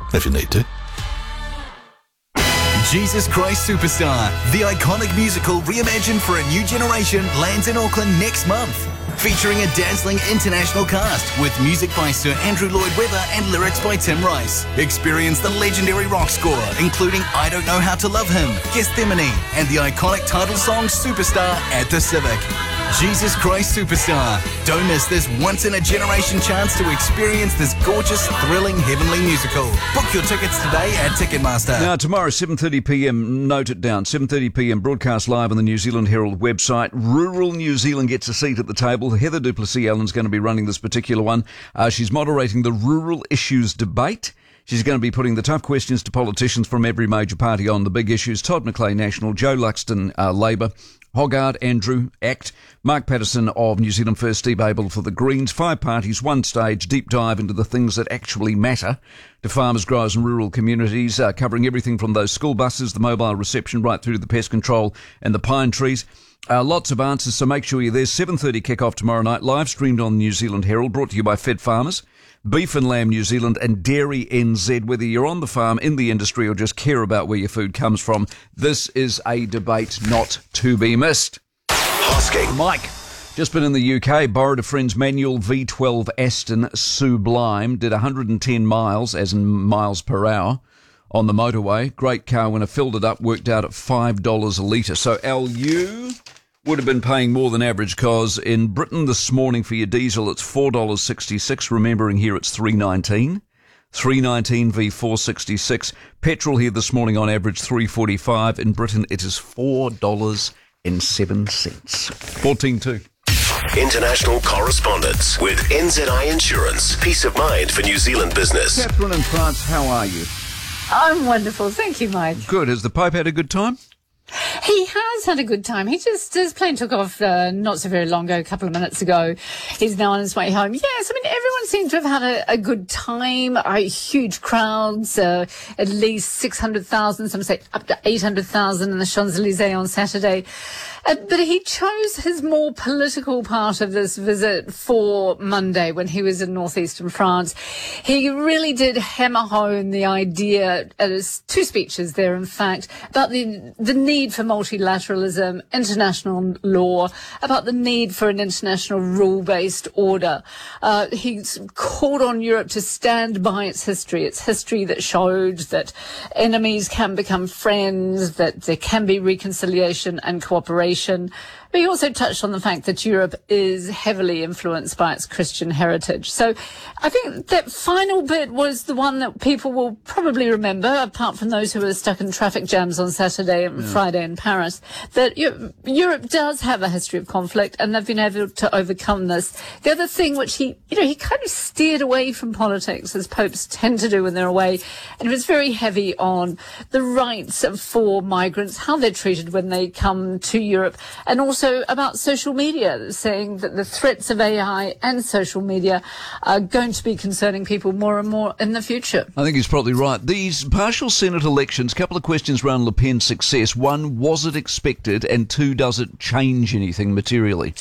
if you need to. Jesus Christ Superstar, the iconic musical reimagined for a new generation, lands in Auckland next month. Featuring a dazzling international cast with music by Sir Andrew Lloyd Webber and lyrics by Tim Rice. Experience the legendary rock score, including I Don't Know How to Love Him, Gethsemane, and the iconic title song Superstar at the Civic. Jesus Christ Superstar. Don't miss this once-in-a-generation chance to experience this gorgeous, thrilling, heavenly musical. Book your tickets today at Ticketmaster. Now, tomorrow, 7:30pm, note it down, 7:30pm, broadcast live on the New Zealand Herald website. Rural New Zealand gets a seat at the table. Heather du Plessis-Allen's going to be running this particular one. She's moderating the rural issues debate. She's going to be putting the tough questions to politicians from every major party on the big issues. Todd McClay, National, Joe Luxton, Labour, Hoggard, Andrew, ACT, Mark Patterson of New Zealand First, Steve Abel for the Greens. 5 parties, 1 stage, deep dive into the things that actually matter to farmers, growers and rural communities, covering everything from those school buses, the mobile reception, right through to the pest control and the pine trees. Lots of answers, so make sure you're there. 7:30 kick-off tomorrow night, live streamed on New Zealand Herald, brought to you by Fed Farmers, Beef and Lamb New Zealand and Dairy NZ. Whether you're on the farm, in the industry or just care about where your food comes from, this is a debate not to be missed. Hosking. Mike, just been in the UK, borrowed a friend's manual V12 Aston Sublime, did 110 miles, as in miles per hour, on the motorway. Great car when I filled it up, worked out at $5 a litre. So LU would have been paying more than average, because in Britain this morning for your diesel it's $4.66, remembering here it's $3.19. $3.19 v $4.66. Petrol here this morning on average $3.45. In Britain it is $4.07. 14.2. International correspondence with NZI Insurance. Peace of mind for New Zealand business. Catherine in France, how are you? I'm wonderful. Thank you, Mike. Good. Has the Pope had a good time? He has had a good time. His plane took off not so very long ago, a couple of minutes ago. He's now on his way home. Yes, I mean, everyone seems to have had a good time. Huge crowds, at least 600,000, some say up to 800,000 in the Champs-Elysees on Saturday. But he chose his more political part of this visit for Monday when he was in northeastern France. He really did hammer home the idea, 2 speeches there, in fact, about the need for multilateralism, international law, about the need for an international rule-based order. He's called on Europe to stand by its history that showed that enemies can become friends, that there can be reconciliation and cooperation. But he also touched on the fact that Europe is heavily influenced by its Christian heritage. So I think that final bit was the one that people will probably remember, apart from those who were stuck in traffic jams on Saturday and Friday in Paris, that Europe does have a history of conflict and they've been able to overcome this. The other thing which he kind of steered away from politics, as popes tend to do when they're away, and he was very heavy on the rights for migrants, how they're treated when they come to Europe, and also about social media, saying that the threats of AI and social media are going to be concerning people more and more in the future. I think he's probably right. These partial Senate elections, couple of questions around Le Pen's success. 1, was it expected? And 2, does it change anything materially?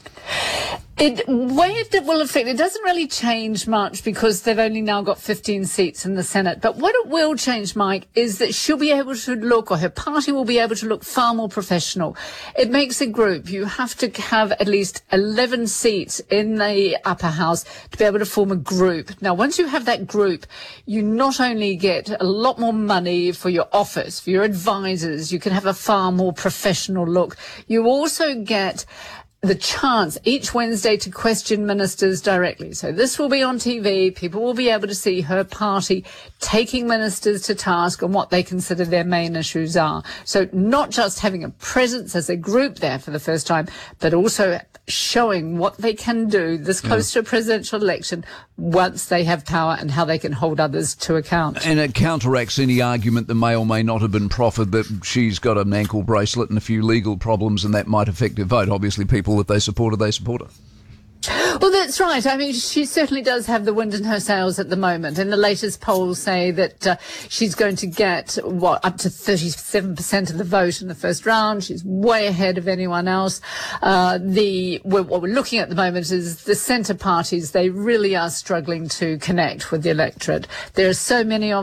It will affect, it doesn't really change much because they've only now got 15 seats in the Senate. But what it will change, Mike, is that she'll be able to look, or her party will be able to look far more professional. It makes a group. You have to have at least 11 seats in the upper house to be able to form a group. Now, once you have that group, you not only get a lot more money for your office, for your advisors, you can have a far more professional look. You also get the chance each Wednesday to question ministers directly. So this will be on TV. People will be able to see her party taking ministers to task on what they consider their main issues are. So not just having a presence as a group there for the first time, but also showing what they can do this close to a presidential election once they have power and how they can hold others to account. And it counteracts any argument that may or may not have been proffered that she's got an ankle bracelet and a few legal problems and that might affect her vote. Obviously, people that they support her. Well, that's right. I mean, she certainly does have the wind in her sails at the moment. And the latest polls say that she's going to get, up to 37% of the vote in the first round. She's way ahead of anyone else. What we're looking at the moment is the centre parties. They really are struggling to connect with the electorate. There are so many of